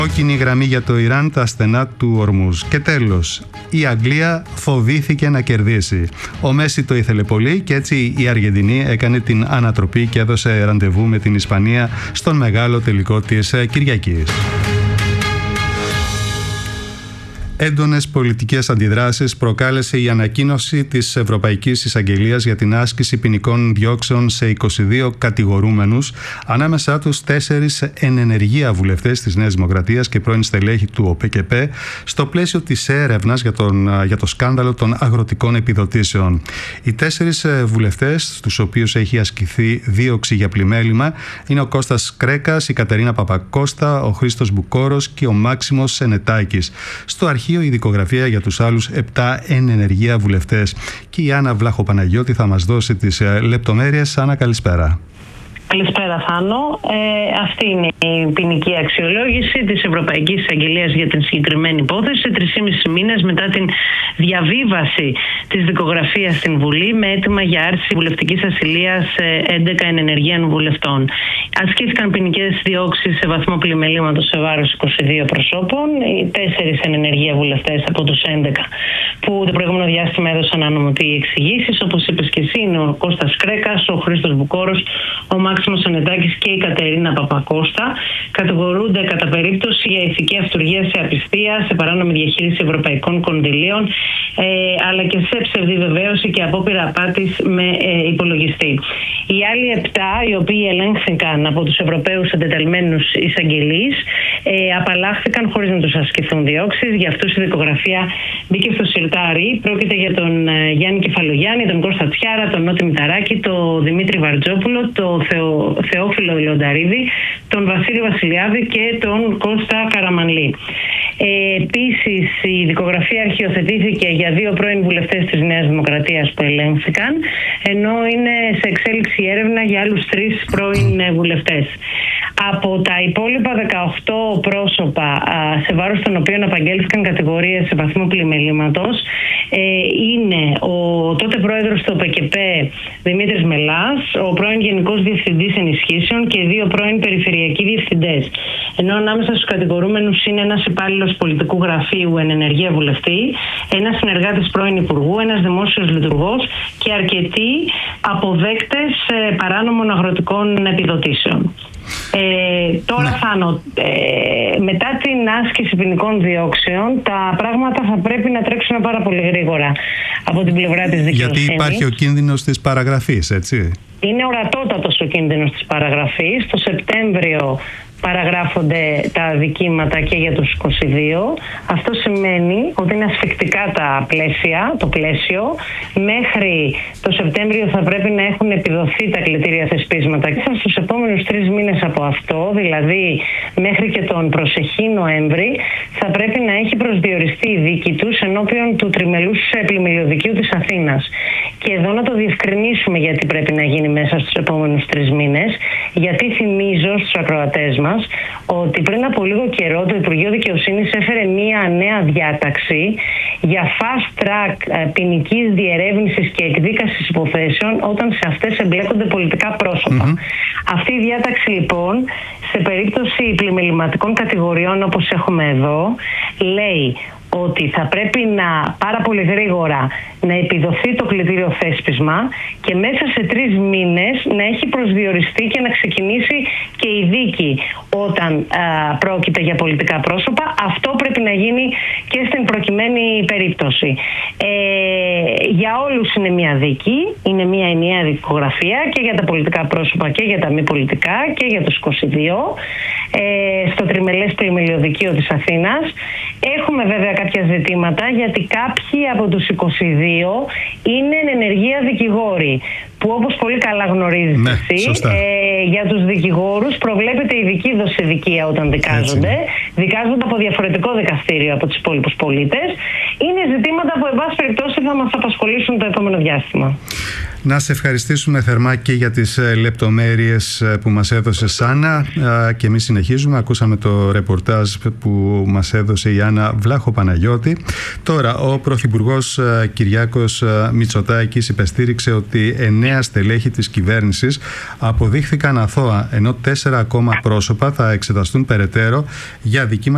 Κόκκινη γραμμή για το Ιράν, τα στενά του Ορμούζ. Και τέλος, η Αγγλία φοβήθηκε να κερδίσει. Ο Μέση το ήθελε πολύ και έτσι η Αργεντινή έκανε την ανατροπή και έδωσε ραντεβού με την Ισπανία στον μεγάλο τελικό της Κυριακής. Έντονες πολιτικές αντιδράσεις προκάλεσε η ανακοίνωση της Ευρωπαϊκής Εισαγγελίας για την άσκηση ποινικών διώξεων σε 22 κατηγορούμενους, ανάμεσά τους 4 εν ενεργεία βουλευτές της Νέας Δημοκρατίας και πρώην στελέχη του ΟΠΚΠ, στο πλαίσιο της έρευνας για το σκάνδαλο των αγροτικών επιδοτήσεων. Οι 4 βουλευτές, στους οποίους έχει ασκηθεί δίωξη για πλημέλημα, είναι ο Κώστας Κρέκας, η Κατερίνα Παπακώστα, ο Χρήστος Μπουκόρος και ο Μάξιμος Σενετάκης. Στο αρχείο η δικογραφία για τους άλλους 7 εν ενεργεία βουλευτές. Και η Άννα Βλάχο-Παναγιώτη θα μας δώσει τις λεπτομέρειες. Άννα, καλησπέρα. Καλησπέρα, Θάνο. Αυτή είναι η ποινική αξιολόγηση της Ευρωπαϊκής Εισαγγελίας για την συγκεκριμένη υπόθεση, 3,5 μήνες μετά την διαβίβαση της δικογραφίας στην Βουλή με αίτημα για άρση βουλευτικής ασυλίας 11 ενεργείων βουλευτών. Ασκήθηκαν ποινικές διώξεις σε βαθμό πλημελήματος σε βάρος 22 προσώπων, οι 4 ενεργεία βουλευτές από τους 11 που το προηγούμενο διάστημα έδωσαν ανομωτή εξηγήσεις. Όπως είπες και εσύ, είναι ο Κώστας Κρέκας, ο Χρήστος Μπουκόρος, ο Μάξιμος Σενετάκης και η Κατερίνα Παπακώστα. Κατηγορούνται κατά περίπτωση για ηθική αυτουργία σε απιστία, σε παράνομη διαχείριση ευρωπαϊκών κονδυλίων, αλλά και σε ψευδή βεβαίωση και απόπειρα απάτης με υπολογιστή. Οι άλλοι 7, οι οποίοι ελέγχθηκαν από τους Ευρωπαίους εντεταλμένους εισαγγελείς, απαλλάχθηκαν χωρίς να τους ασκηθούν διώξεις. Για αυτούς η δικογραφία μπήκε στο σιρτάρι. Πρόκειται για τον Γιάννη Κεφαλογιάννη, τον Κώστα Τσιάρα, τον Νότι Μηταράκη, τον Δημήτρη Βαρτζόπουλο, τον Θεόφιλο Λεονταρίδη, τον Βασίλη Βασιλιάδη και τον Κώστα Καραμανλή. Επίσης, η δικογραφία αρχιοθετήθηκε για 2 πρώην βουλευτές της Νέας Δημοκρατίας που ελέγχθηκαν, ενώ είναι σε εξέλιξη έρευνα για άλλους 3 πρώην βουλευτές. Από τα υπόλοιπα 18 πρόσωπα, σε βάρος των οποίων απαγγέλθηκαν κατηγορίες σε βαθμό πλημελήματος, είναι ο τότε πρόεδρος του ΟΠΚΠ Δημήτρης Μελάς, ο πρώην Γενικός Διευθυντής Ενισχύσεων και 2 πρώην Περιφερειακοί Διευθυντές. Ενώ ανάμεσα στους κατηγορούμενους είναι ένας υπάλληλος πολιτικού γραφείου εν ενεργεία βουλευτή, ένας συνεργάτης πρώην Υπουργού, ένας δημόσιος λειτουργός και αρκετοί αποδέκτες παράνομων αγροτικών επιδοτήσεων. Τώρα, Θάνο, μετά την άσκηση ποινικών διώξεων, τα πράγματα θα πρέπει να τρέξουν πάρα πολύ γρήγορα από την πλευρά της δικαιοσύνης. Γιατί υπάρχει ο κίνδυνος της παραγραφής, έτσι. Είναι ορατότατος ο κίνδυνος της παραγραφής. Το Σεπτέμβριο παραγράφονται τα αδικήματα και για τους 22. Αυτό σημαίνει ότι είναι ασφικτικά το πλαίσιο. Μέχρι το Σεπτέμβριο θα πρέπει να έχουν επιδοθεί τα κλητήρια θεσπίσματα και στους επόμενους 3 μήνες από αυτό, δηλαδή μέχρι και τον προσεχή Νοέμβρη, θα πρέπει να έχει προσδιοριστεί η δίκη τους ενώπιον του Τριμελούς Πλημελιωδικείου της Αθήνας. Και εδώ να το διευκρινίσουμε γιατί πρέπει να γίνει μέσα στους επόμενους 3 μήνες, γιατί θυμίζω στους ακροατές μας ότι πριν από λίγο καιρό το Υπουργείο Δικαιοσύνης έφερε μία νέα διάταξη για fast track ποινικής διερεύνησης και εκδίκασης υποθέσεων όταν σε αυτές εμπλέκονται πολιτικά πρόσωπα. Αυτή η διάταξη λοιπόν, σε περίπτωση πλημεληματικών κατηγοριών όπως έχουμε εδώ, λέει ότι θα πρέπει πάρα πολύ γρήγορα να επιδοθεί το κλητήριο θέσπισμα και μέσα σε 3 μήνες να έχει προσδιοριστεί και να ξεκινήσει και η δίκη όταν πρόκειται για πολιτικά πρόσωπα. Αυτό πρέπει να γίνει και στην προκειμένη περίπτωση. Για όλους είναι μια δίκη, είναι μια ενιαία δικογραφία και για τα πολιτικά πρόσωπα και για τα μη πολιτικά και για τους 22 στο Τριμελές Πλημελιωδικείο της Αθήνας. Έχουμε βέβαια κάποια ζητήματα γιατί κάποιοι από τους 22 είναι εν ενεργεία δικηγόροι που όπως πολύ καλά γνωρίζεις εσύ, για τους δικηγόρους προβλέπεται ειδική δοσηδικία όταν δικάζονται. Δικάζονται από διαφορετικό δικαστήριο από τους υπόλοιπους πολίτες. Είναι ζητήματα που εν πάση περιπτώσει θα μας απασχολήσουν το επόμενο διάστημα. Να σε ευχαριστήσουμε θερμά και για τις λεπτομέρειες που μας έδωσες, Άννα, και εμείς συνεχίζουμε. Ακούσαμε το ρεπορτάζ που μας έδωσε η Άννα Βλάχο-Παναγιώτη. Τώρα, ο Πρωθυπουργός Κυριάκος Μητσοτάκης υπεστήριξε ότι 9 στελέχη της κυβέρνησης αποδείχθηκαν αθώα, ενώ 4 ακόμα πρόσωπα θα εξεταστούν περαιτέρω για δικήματα